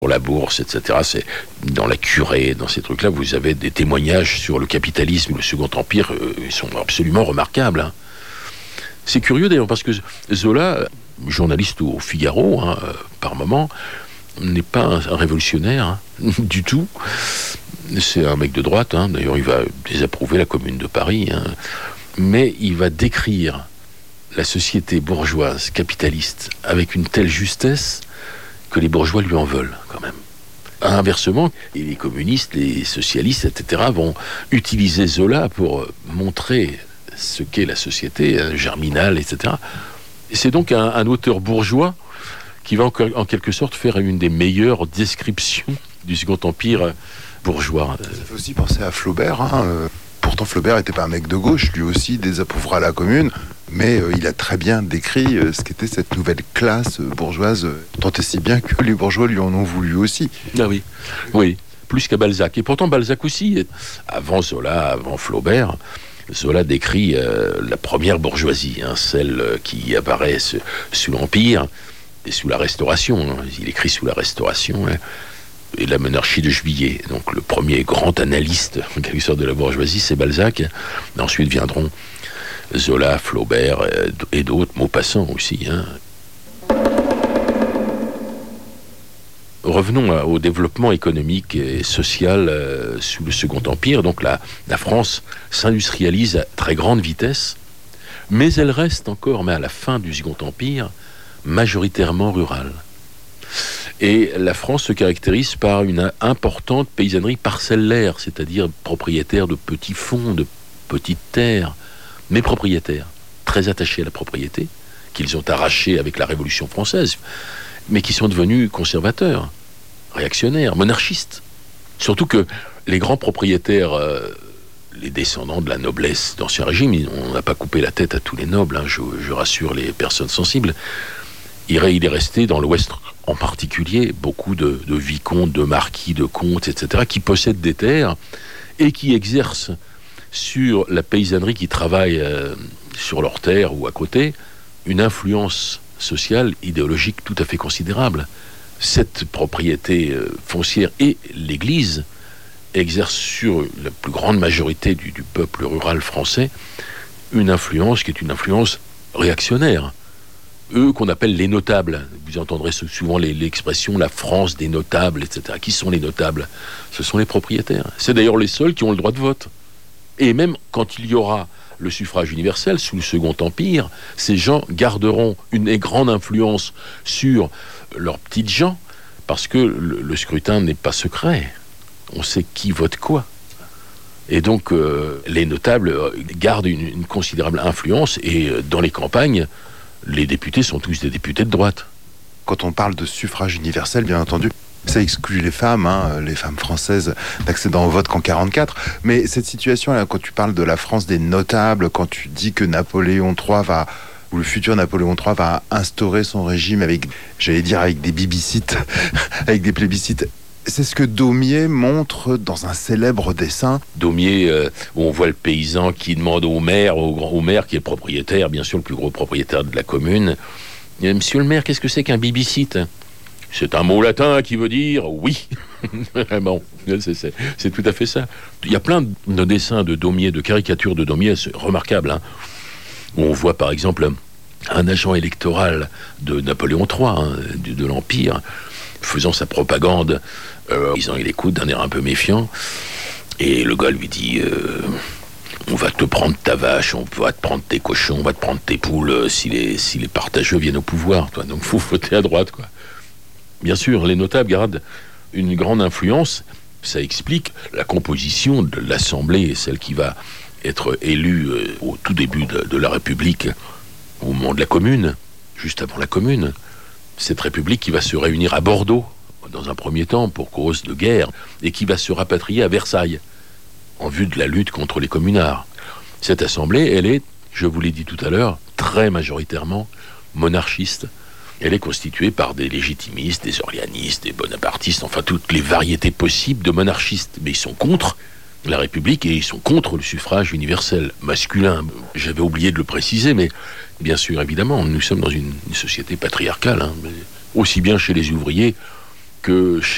Pour la bourse, etc. C'est dans la curée, dans ces trucs-là, vous avez des témoignages sur le capitalisme, le Second Empire, ils sont absolument remarquables. Hein. C'est curieux d'ailleurs parce que Zola, journaliste au Figaro, par moment, n'est pas un révolutionnaire du tout. C'est un mec de droite, d'ailleurs il va désapprouver la Commune de Paris, mais il va décrire la société bourgeoise, capitaliste, avec une telle justesse que les bourgeois lui en veulent quand même. Inversement, les communistes, les socialistes, etc. vont utiliser Zola pour montrer ce qu'est la société germinale, etc. Et c'est donc un auteur bourgeois qui va en quelque sorte faire une des meilleures descriptions du Second Empire bourgeois. Ça fait aussi penser à Flaubert. Pourtant, Flaubert n'était pas un mec de gauche, lui aussi désapprouvera la Commune, mais il a très bien décrit ce qu'était cette nouvelle classe bourgeoise, tant et si bien que les bourgeois lui en ont voulu aussi. Ah oui, oui, plus qu'à Balzac. Et pourtant, Balzac aussi, avant Zola, avant Flaubert, Zola décrit la première bourgeoisie, celle qui apparaît sous l'Empire et sous la Restauration. Il écrit sous la Restauration et la monarchie de Juillet. Donc le premier grand analyste, en quelque sorte, de la bourgeoisie, c'est Balzac. Et ensuite viendront Zola, Flaubert et d'autres, Maupassant aussi. Revenons au développement économique et social sous le Second Empire. Donc la France s'industrialise à très grande vitesse, mais elle reste encore, mais à la fin du Second Empire, majoritairement rurale. Et la France se caractérise par une importante paysannerie parcellaire, c'est-à-dire propriétaire de petits fonds, de petites terres, mais propriétaires, très attachés à la propriété, qu'ils ont arrachés avec la Révolution française, mais qui sont devenus conservateurs, réactionnaires, monarchistes. Surtout que les grands propriétaires, les descendants de la noblesse d'Ancien Régime, on n'a pas coupé la tête à tous les nobles, je rassure les personnes sensibles, il est resté dans l'Ouest en particulier beaucoup de vicomtes, de marquis, de comtes, etc., qui possèdent des terres et qui exercent sur la paysannerie qui travaille sur leurs terres ou à côté une influence sociale, idéologique tout à fait considérable. Cette propriété foncière et l'Église exercent sur la plus grande majorité du peuple rural français une influence qui est une influence réactionnaire. Eux qu'on appelle les notables. Vous entendrez souvent l'expression la France des notables, etc. Qui sont les notables? Ce sont les propriétaires. C'est d'ailleurs les seuls qui ont le droit de vote. Et même quand il y aura le suffrage universel sous le Second Empire, ces gens garderont une grande influence sur leurs petites gens, parce que le scrutin n'est pas secret. On sait qui vote quoi. Et donc les notables gardent une considérable influence, et dans les campagnes, les députés sont tous des députés de droite. Quand on parle de suffrage universel, bien entendu, ça exclut les femmes françaises d'accéder au vote qu'en 44. Mais cette situation-là, quand tu parles de la France des notables, quand tu dis que Napoléon III ou le futur Napoléon III va instaurer son régime avec des bibicites, avec des plébiscites, c'est ce que Daumier montre dans un célèbre dessin. Daumier, où on voit le paysan qui demande au maire qui est le propriétaire, bien sûr le plus gros propriétaire de la commune, Monsieur le maire, qu'est-ce que c'est qu'un bibicite? C'est un mot latin qui veut dire oui. Bon, c'est tout à fait ça. Il y a plein de dessins de Daumier, de caricatures de Daumier, c'est remarquable, où on voit par exemple un agent électoral de Napoléon III, de l'Empire, faisant sa propagande, disant il écoute d'un air un peu méfiant, et le gars lui dit on va te prendre ta vache, on va te prendre tes cochons, on va te prendre tes poules si les partageux viennent au pouvoir, toi. Donc faut voter à droite, quoi. Bien sûr, les notables gardent une grande influence. Ça explique la composition de l'Assemblée, celle qui va être élue au tout début de la République, au moment de la Commune, juste avant la Commune. Cette République qui va se réunir à Bordeaux, dans un premier temps, pour cause de guerre, et qui va se rapatrier à Versailles, en vue de la lutte contre les communards. Cette Assemblée, elle est, je vous l'ai dit tout à l'heure, très majoritairement monarchiste. Elle est constituée par des légitimistes, des orléanistes, des bonapartistes, enfin toutes les variétés possibles de monarchistes. Mais ils sont contre la République et ils sont contre le suffrage universel masculin. J'avais oublié de le préciser, mais bien sûr, évidemment, nous sommes dans une société patriarcale, aussi bien chez les ouvriers que chez